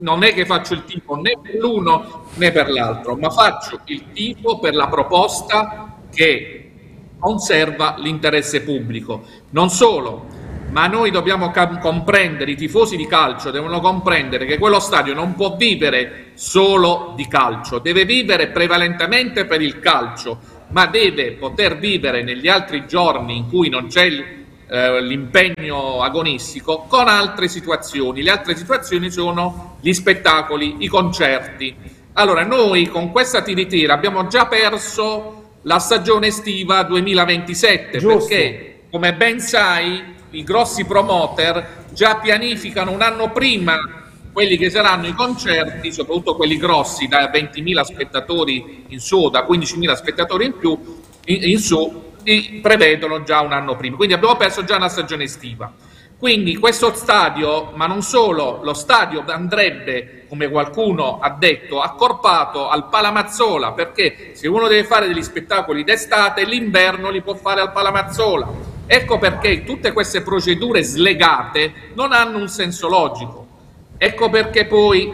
non è che faccio il tifo né per l'uno né per l'altro, ma faccio il tifo per la proposta che conserva l'interesse pubblico. Non solo, ma noi dobbiamo comprendere, i tifosi di calcio devono comprendere che quello stadio non può vivere solo di calcio, deve vivere prevalentemente per il calcio, ma deve poter vivere negli altri giorni in cui non c'è l'impegno agonistico con altre situazioni. Le altre situazioni sono gli spettacoli, i concerti. Allora, noi con questa tiritira abbiamo già perso la stagione estiva 2027. Giusto. Perché, come ben sai, i grossi promoter già pianificano un anno prima quelli che saranno i concerti, soprattutto quelli grossi da 20.000 spettatori in su o da 15.000 spettatori in più in su, li prevedono già un anno prima, quindi abbiamo perso già una stagione estiva. Quindi questo stadio, ma non solo, lo stadio andrebbe, come qualcuno ha detto, accorpato al Palamazzola, perché se uno deve fare degli spettacoli d'estate, l'inverno li può fare al Palamazzola. Ecco perché tutte queste procedure slegate non hanno un senso logico. Ecco perché poi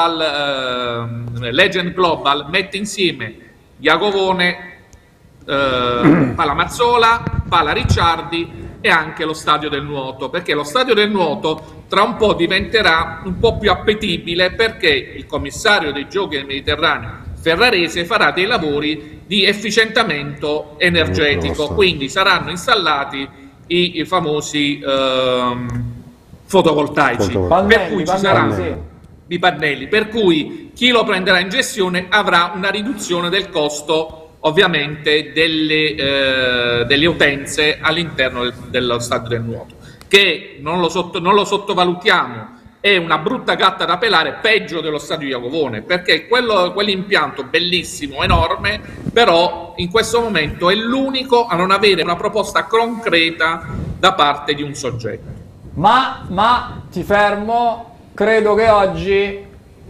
Legend Global mette insieme Iagovone, Palamazzola, Pala Ricciardi e anche lo stadio del nuoto, perché lo stadio del nuoto tra un po' diventerà un po' più appetibile, perché il commissario dei giochi del Mediterraneo Ferrarese farà dei lavori di efficientamento energetico, quindi saranno installati i famosi fotovoltaici, per cui ci saranno i pannelli, per cui chi lo prenderà in gestione avrà una riduzione del costo ovviamente delle utenze all'interno dello stadio del nuoto, che non lo sottovalutiamo, è una brutta gatta da pelare, peggio dello stadio Iagovone, perché quell'impianto bellissimo, enorme, però in questo momento è l'unico a non avere una proposta concreta da parte di un soggetto. Ma ti fermo, credo che oggi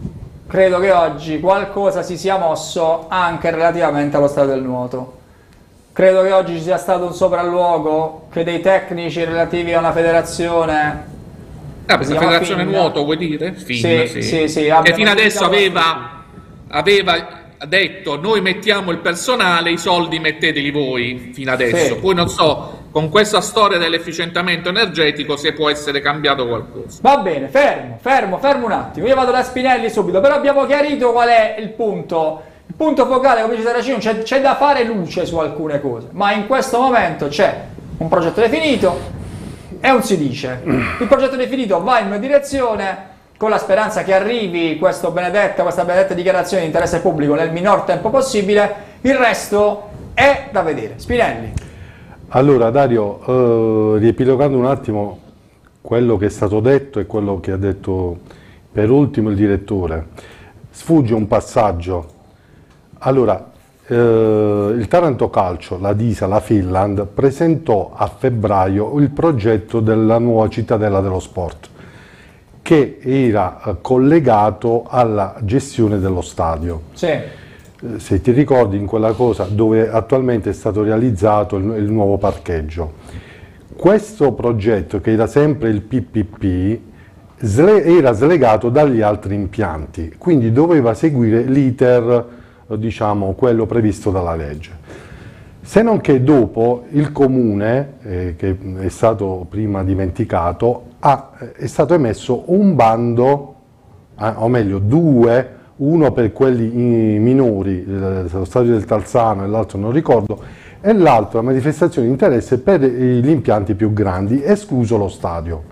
qualcosa si sia mosso anche relativamente allo stadio del nuoto. Credo che oggi ci sia stato un sopralluogo che dei tecnici relativi a una federazione. Questa federazione nuoto vuoi dire? Sì, che fino adesso aveva detto noi mettiamo il personale, i soldi metteteli voi fino adesso. Poi non so, con questa storia dell'efficientamento energetico se può essere cambiato qualcosa. Va bene, fermo un attimo, io vado da Spinelli subito, però abbiamo chiarito qual è il punto focale, come dice Saracino, c'è da fare luce su alcune cose, ma in questo momento c'è un progetto definito e un si dice. Il progetto definito va in una direzione, con la speranza che arrivi questa benedetta dichiarazione di interesse pubblico nel minor tempo possibile, il resto è da vedere. Spinelli. Allora Dario, riepilogando un attimo quello che è stato detto e quello che ha detto per ultimo il direttore, sfugge un passaggio. Allora, il Taranto Calcio, la DISA, la Finland, presentò a febbraio il progetto della nuova cittadella dello sport, che era collegato alla gestione dello stadio. Sì. Se ti ricordi, in quella cosa dove attualmente è stato realizzato il nuovo parcheggio. Questo progetto, che era sempre il PPP, era slegato dagli altri impianti, quindi doveva seguire l'iter, diciamo, quello previsto dalla legge. Se non che dopo il Comune, che è stato prima dimenticato, è stato emesso un bando, o meglio due, uno per quelli minori, lo stadio del Talzano e l'altro non ricordo, e l'altro la manifestazione di interesse per gli impianti più grandi, escluso lo stadio,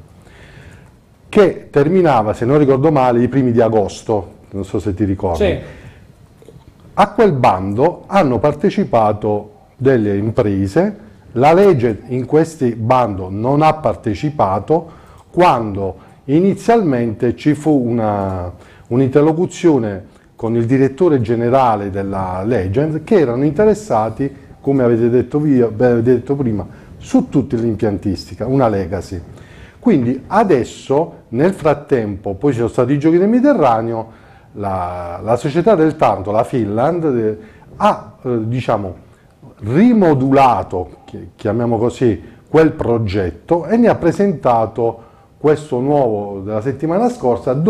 che terminava, se non ricordo male, i primi di agosto, non so se ti ricordi. Sì. A quel bando hanno partecipato delle imprese, la legge in questi bando non ha partecipato, quando inizialmente ci fu un'interlocuzione con il direttore generale della Legend, che erano interessati, come avete detto prima, su tutta l'impiantistica, una legacy. Quindi adesso, nel frattempo, poi ci sono stati i giochi del Mediterraneo, la società del Taranto, la Finland, ha diciamo, rimodulato, chiamiamo così, quel progetto e ne ha presentato questo nuovo della settimana scorsa,